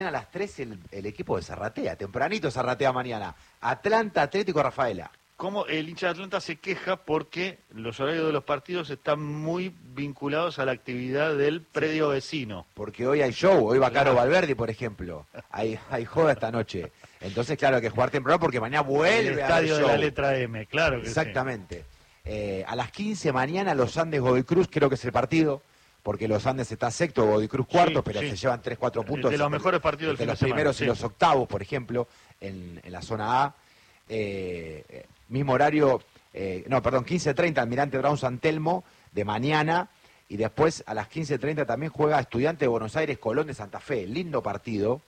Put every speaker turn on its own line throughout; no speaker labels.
a las 3 el equipo de Zarratea, tempranito Zarratea mañana. Atlanta, Atlético Rafaela.
Como el hincha de Atlanta se queja porque los horarios de los partidos están muy vinculados a la actividad del predio vecino.
Porque hoy hay show, hoy va Caro Valverde, por ejemplo. Hay joda esta noche. Entonces, claro, hay que jugar temprano porque mañana vuelve
el
a
estadio
haber
de
show.
la letra M, claro que
Exactamente. A las 15 mañana Los Andes Godoy Cruz, creo que es el partido, porque Los Andes está sexto, Godoy Cruz cuarto, pero se llevan 3-4 puntos.
De los mejores partidos del fin de semana.
Los primeros y los octavos, por ejemplo, en la zona A. Mismo horario, 15:30 Almirante Brown San Telmo de mañana, y después a las 15:30 también juega Estudiante de Buenos Aires Colón de Santa Fe, lindo partido.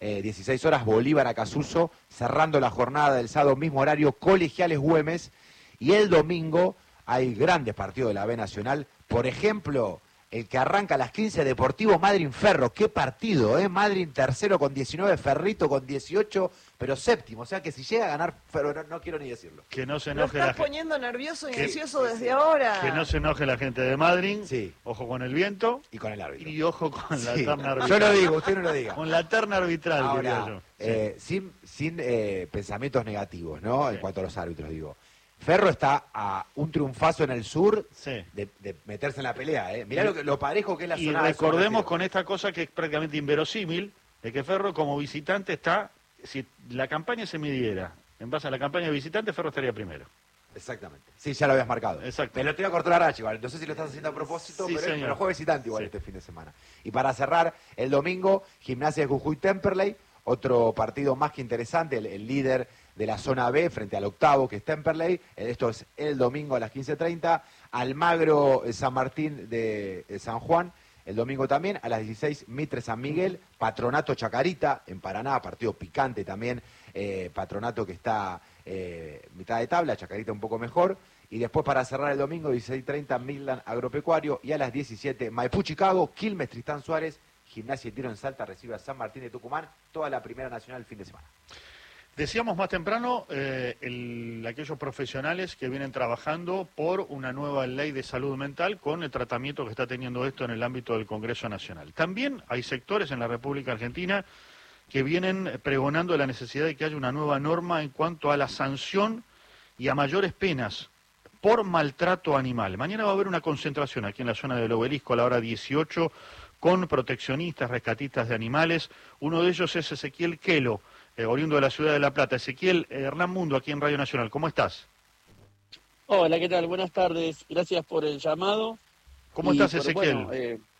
16 horas Bolívar Acasuso, cerrando la jornada del sábado, mismo horario, Colegiales Güemes, y el domingo hay grandes partidos de la B Nacional, por ejemplo, el que arranca a las 15, Deportivo Madryn Ferro, qué partido, Madryn tercero con 19, Ferrito con 18, pero séptimo, o sea que si llega a ganar Ferro, no quiero ni decirlo.
Que no se
Lo
enoje
estás
la gente.
poniendo nervioso y ansioso desde ahora.
Que no se enoje la gente de Madryn.
Sí.
Ojo con el viento.
Y con el árbitro.
Y ojo con la
Sí.
terna arbitral.
Yo lo digo, usted no lo diga.
Con la terna arbitral,
Ahora,
quería yo. Sí.
sin pensamientos negativos, ¿no?
Sí.
En cuanto a los árbitros, digo. Ferro está a un triunfazo en el sur
Sí.
de meterse en la pelea, Mirá lo parejo que es la
Y
zona.
recordemos con esta cosa que es prácticamente inverosímil, de que Ferro como visitante está, si la campaña se midiera en base a la campaña de visitante, Ferro estaría primero.
Exactamente. Sí, ya lo habías marcado.
Exacto.
Me lo te iba a cortar la racha igual. No sé si lo estás haciendo a propósito,
Sí,
pero
señor.
juega visitante igual
Sí.
este fin de semana. Y para cerrar, el domingo, Gimnasia de Jujuy Temperley, otro partido más que interesante, el líder de la zona B frente al octavo, que es Temperley. Esto es el domingo a las 15:30. Almagro San Martín de San Juan, el domingo también, a las 16, Mitre San Miguel, Patronato Chacarita, en Paraná, partido picante también, Patronato que está mitad de tabla, Chacarita un poco mejor. Y después para cerrar el domingo, 16:30, Midland Agropecuario, y a las 17, Maipú Chicago, Quilmes Tristán Suárez, Gimnasia y Tiro en Salta recibe a San Martín de Tucumán, toda la primera nacional el fin de semana.
Decíamos más temprano, aquellos profesionales que vienen trabajando por una nueva ley de salud mental con el tratamiento que está teniendo esto en el ámbito del Congreso Nacional. También hay sectores en la República Argentina que vienen pregonando la necesidad de que haya una nueva norma en cuanto a la sanción y a mayores penas por maltrato animal. Mañana va a haber una concentración aquí en la zona del Obelisco a la hora 18 con proteccionistas, rescatistas de animales. Uno de ellos es Ezequiel Quelo, oriundo de la ciudad de La Plata. Ezequiel, Hernán Mundo, aquí en Radio Nacional. ¿Cómo estás?
Hola, ¿qué tal? Buenas tardes. Gracias por el llamado.
¿Cómo estás, Ezequiel?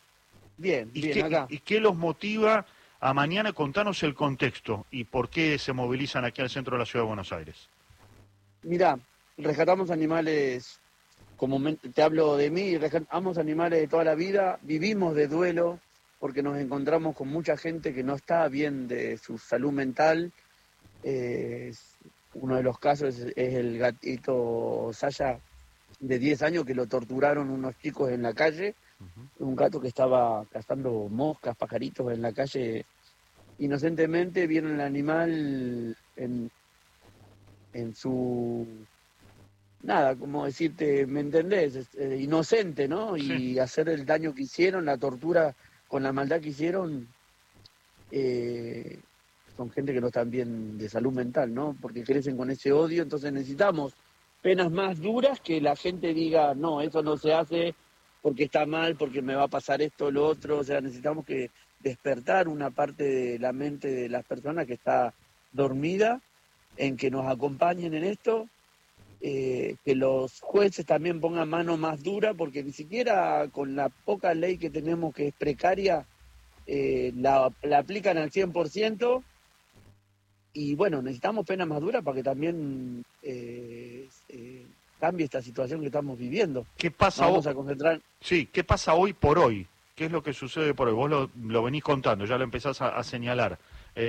Bien, acá.
¿Y qué los motiva a mañana? Contanos el contexto y por qué se movilizan aquí al centro de la ciudad de Buenos Aires.
Mirá, rescatamos animales, te hablo de mí, rescatamos animales de toda la vida, vivimos de duelo, porque nos encontramos con mucha gente que no está bien de su salud mental. Uno de los casos es el gatito Saya, de 10 años, que lo torturaron unos chicos en la calle. Un gato que estaba cazando moscas, pajaritos en la calle. Inocentemente vieron el animal en su... Nada, como decirte, ¿me entendés? Inocente, ¿no?
Sí.
Y hacer el daño que hicieron, la tortura con la maldad que hicieron, son gente que no están bien de salud mental, ¿no? Porque crecen con ese odio, entonces necesitamos penas más duras que la gente diga, no, eso no se hace porque está mal, porque me va a pasar esto o lo otro. O sea, necesitamos que despertar una parte de la mente de las personas que está dormida, en que nos acompañen en esto, que los jueces también pongan mano más dura, porque ni siquiera con la poca ley que tenemos, que es precaria, la aplican al 100%, y bueno, necesitamos penas más duras para que también cambie esta situación que estamos viviendo.
¿Qué pasa
Vamos
hoy?
a concentrar.
Sí, ¿qué pasa hoy por hoy? ¿Qué es lo que sucede por hoy? Vos lo venís contando, ya lo empezás a señalar.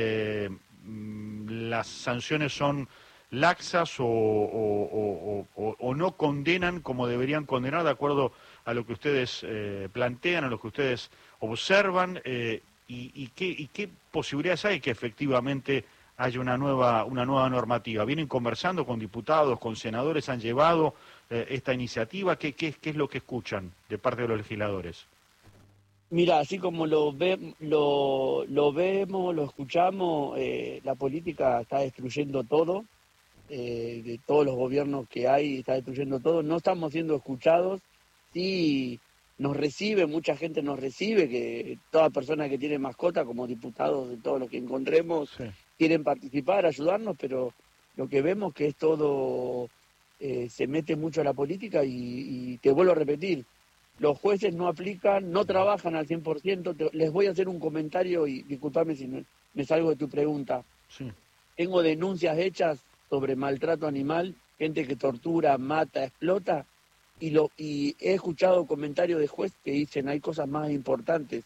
Las sanciones son laxas o no condenan como deberían condenar de acuerdo a lo que ustedes plantean, a lo que ustedes observan, y qué posibilidades hay que efectivamente haya una nueva normativa. ¿Vienen conversando con diputados, con senadores, han llevado esta iniciativa? ¿Qué es lo que escuchan de parte de los legisladores?
Mira, así como lo vemos, lo escuchamos, la política está destruyendo todo, de todos los gobiernos que hay, está destruyendo todo. No estamos siendo escuchados, sí nos recibe, mucha gente nos recibe, que toda persona que tiene mascota, como diputados de todos los que encontremos,
Sí.
quieren participar, ayudarnos, pero lo que vemos que es todo, se mete mucho a la política y te vuelvo a repetir, los jueces no aplican, no trabajan al 100%. Les voy a hacer un comentario y discúlpame si me salgo de tu pregunta.
Sí.
Tengo denuncias hechas sobre maltrato animal, gente que tortura, mata, explota, y he escuchado comentarios de juez que dicen hay cosas más importantes.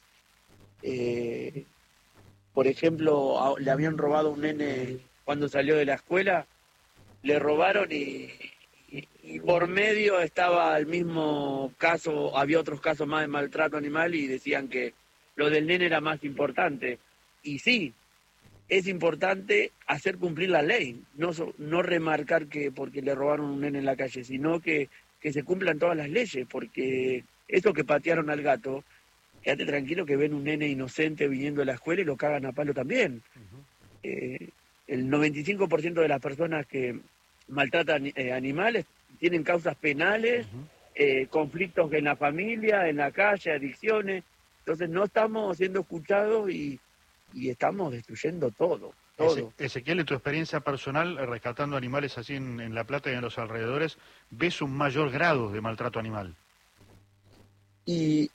Por ejemplo, le habían robado a un nene cuando salió de la escuela, le robaron y por medio estaba el mismo caso, había otros casos más de maltrato animal y decían que lo del nene era más importante. Y sí, es importante hacer cumplir la ley, no remarcar que porque le robaron un nene en la calle, sino que se cumplan todas las leyes, porque eso que patearon al gato, quédate tranquilo que ven un nene inocente viniendo de la escuela y lo cagan a palo también. El 95% de las personas que maltratan animales tienen causas penales, conflictos en la familia, en la calle, adicciones. Entonces no estamos siendo escuchados y estamos destruyendo todo.
Ezequiel, en tu experiencia personal, rescatando animales así en La Plata y en los alrededores, ¿ves un mayor grado de maltrato animal?
Y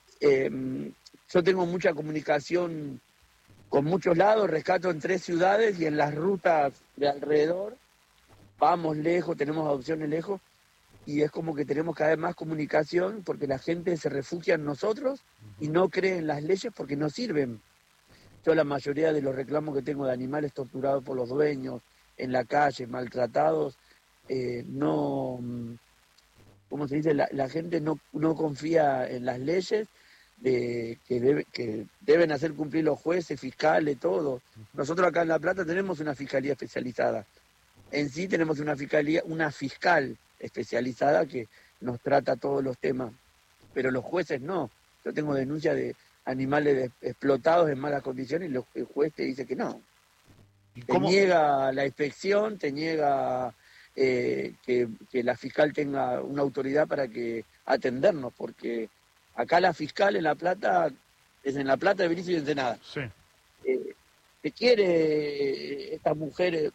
yo tengo mucha comunicación con muchos lados, rescato en 3 ciudades y en las rutas de alrededor, vamos lejos, tenemos adopciones lejos, y es como que tenemos cada vez más comunicación porque la gente se refugia en nosotros y no cree en las leyes porque no sirven. Yo la mayoría de los reclamos que tengo de animales torturados por los dueños, en la calle, maltratados, no, ¿cómo se dice? La gente no confía en las leyes que deben hacer cumplir los jueces, fiscales, todo. Nosotros acá en La Plata tenemos una fiscalía especializada. En sí tenemos una fiscal especializada que nos trata todos los temas, pero los jueces no. Yo tengo denuncias de animales explotados en malas condiciones y el juez te dice que no. Te niega la inspección, te niega que la fiscal tenga una autoridad para que atendernos, porque acá la fiscal en La Plata, es en La Plata, de Berizo y Ensenada.
Sí.
Te quiere esta mujer,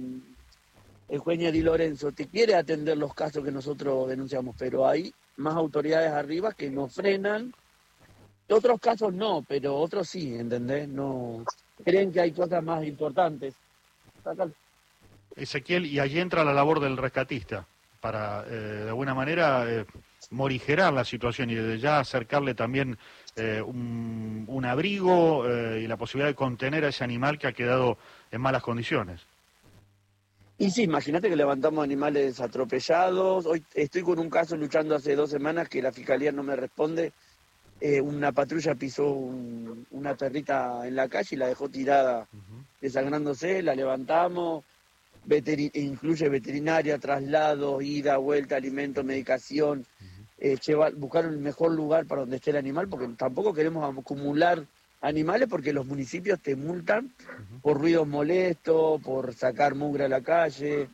Eugenia Di Lorenzo, te quiere atender los casos que nosotros denunciamos, pero hay más autoridades arriba que nos frenan. Otros casos no, pero otros sí, ¿entendés? No creen que hay cosas más importantes.
Ezequiel, y allí entra la labor del rescatista para, de alguna manera, morigerar la situación y desde ya acercarle también un abrigo y la posibilidad de contener a ese animal que ha quedado en malas condiciones.
Y sí, imagínate que levantamos animales atropellados. Hoy estoy con un caso luchando hace 2 semanas que la fiscalía no me responde. Una patrulla pisó una perrita en la calle y la dejó tirada, desangrándose, la levantamos, incluye veterinaria, traslado, ida, vuelta, alimento, medicación, buscar el mejor lugar para donde esté el animal, porque tampoco queremos acumular animales porque los municipios te multan por ruidos molestos, por sacar mugre a la calle.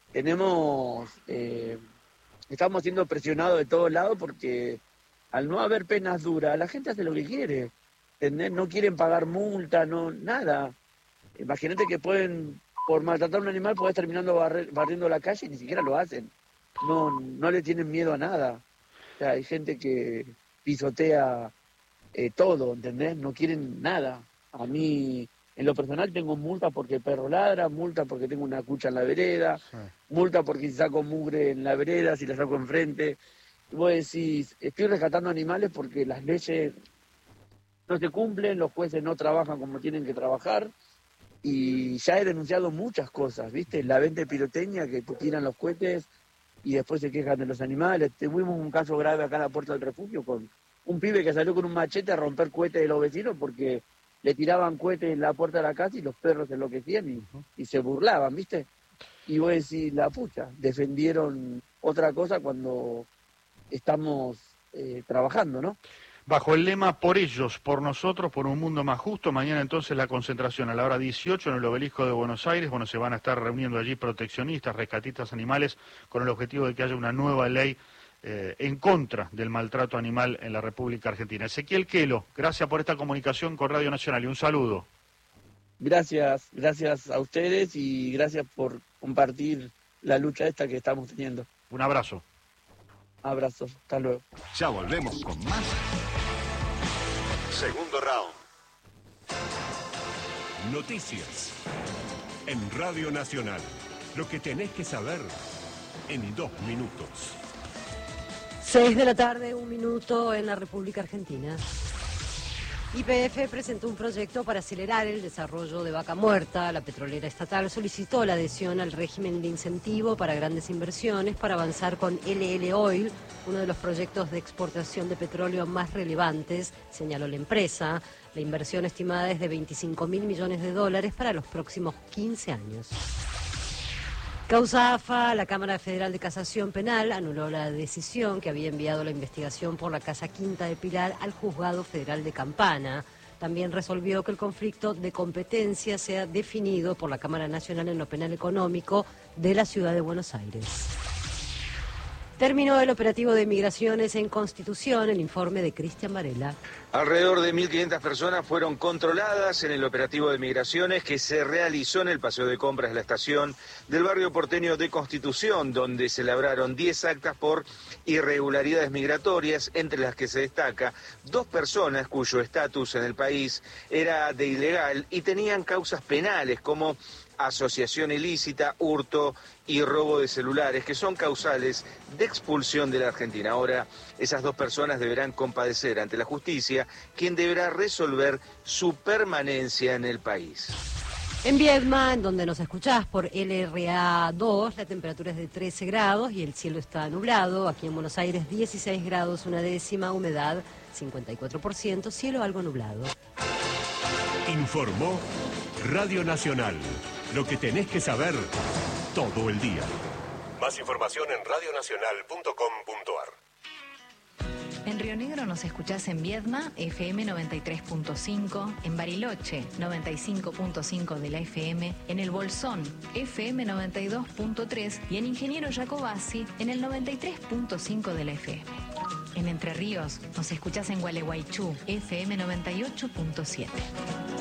Estamos siendo presionados de todos lados porque al no haber penas duras, la gente hace lo que quiere, ¿entendés? No quieren pagar multa, no, nada. Imagínate que por maltratar a un animal, podés terminando barriendo la calle y ni siquiera lo hacen. No le tienen miedo a nada. O sea, hay gente que pisotea todo, ¿entendés? No quieren nada. A mí, en lo personal, tengo multa porque el perro ladra, multa porque tengo una cucha en la vereda, multa porque si saco mugre en la vereda, si la saco enfrente. Vos decís, estoy rescatando animales porque las leyes no se cumplen, los jueces no trabajan como tienen que trabajar, y ya he denunciado muchas cosas, ¿viste? La venta de pirotecnia, que te tiran los cohetes y después se quejan de los animales. Tuvimos un caso grave acá en la Puerta del Refugio con un pibe que salió con un machete a romper cohetes de los vecinos porque le tiraban cohetes en la puerta de la casa y los perros enloquecían y se burlaban, ¿viste? Y vos decís, la pucha, defendieron otra cosa cuando estamos trabajando, ¿no?
Bajo el lema "Por ellos, por nosotros, por un mundo más justo", mañana entonces la concentración a la hora 18 en el Obelisco de Buenos Aires. Bueno, se van a estar reuniendo allí proteccionistas, rescatistas animales, con el objetivo de que haya una nueva ley en contra del maltrato animal en la República Argentina. Ezequiel Quelo, gracias por esta comunicación con Radio Nacional y un saludo.
Gracias a ustedes y gracias por compartir la lucha esta que estamos teniendo.
Un abrazo.
Abrazo, hasta luego.
Ya volvemos con más. Segundo round. Noticias en Radio Nacional. Lo que tenés que saber en 2 minutos.
6 de la tarde, 1 minuto en la República Argentina. YPF presentó un proyecto para acelerar el desarrollo de Vaca Muerta. La petrolera estatal solicitó la adhesión al régimen de incentivo para grandes inversiones para avanzar con LL Oil, uno de los proyectos de exportación de petróleo más relevantes, señaló la empresa. La inversión estimada es de $25.000 millones para los próximos 15 años. Causa AFA, la Cámara Federal de Casación Penal anuló la decisión que había enviado la investigación por la Casa Quinta de Pilar al Juzgado Federal de Campana. También resolvió que el conflicto de competencia sea definido por la Cámara Nacional en lo Penal Económico de la Ciudad de Buenos Aires. Terminó el operativo de migraciones en Constitución, el informe de Cristian Varela.
Alrededor de 1.500 personas fueron controladas en el operativo de migraciones que se realizó en el paseo de compras de la estación del barrio porteño de Constitución, donde se labraron 10 actas por irregularidades migratorias, entre las que se destaca 2 personas cuyo estatus en el país era de ilegal y tenían causas penales como asociación ilícita, hurto y robo de celulares, que son causales de expulsión de la Argentina. Ahora, esas 2 personas deberán comparecer ante la justicia, quien deberá resolver su permanencia en el país.
En Viedma, en donde nos escuchás por LRA2, la temperatura es de 13 grados y el cielo está nublado. Aquí en Buenos Aires, 16 grados, 1/10, humedad 54%, cielo algo nublado.
Informó Radio Nacional. Lo que tenés que saber todo el día. Más información en radionacional.com.ar.
En Río Negro nos escuchás en Viedma, FM 93.5, en Bariloche, 95.5 de la FM, en El Bolsón, FM 92.3 y en Ingeniero Jacobasi, en el 93.5 de la FM. En Entre Ríos nos escuchás en Gualeguaychú, FM 98.7.